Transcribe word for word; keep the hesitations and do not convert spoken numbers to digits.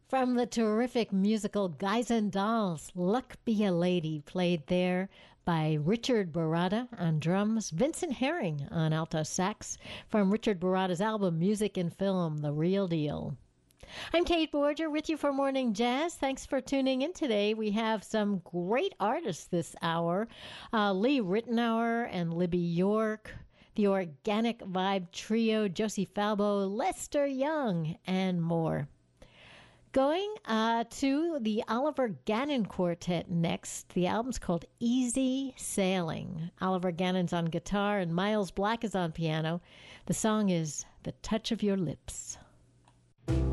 From the terrific musical Guys and Dolls, Luck Be a Lady, played there by Richard Barada on drums, Vincent Herring on alto sax, from Richard Barada's album Music and Film, The Real Deal. I'm Kate Borger with you for Morning Jazz. Thanks for tuning in today. We have some great artists this hour. Uh, Lee Ritenour and Libby York, the Organic Vibe Trio, Josie Falbo, Lester Young, and more. Going uh, to the Oliver Gannon Quartet next. The album's called Easy Sailing. Oliver Gannon's on guitar and Miles Black is on piano. The song is The Touch of Your Lips.